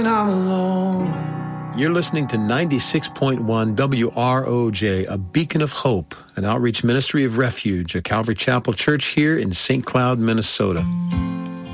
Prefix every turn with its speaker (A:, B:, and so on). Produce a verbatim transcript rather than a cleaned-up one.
A: I'm alone.
B: You're listening to ninety-six point one W R O J, a beacon of hope, an outreach ministry of refuge, a Calvary Chapel Church here in Saint Cloud, Minnesota.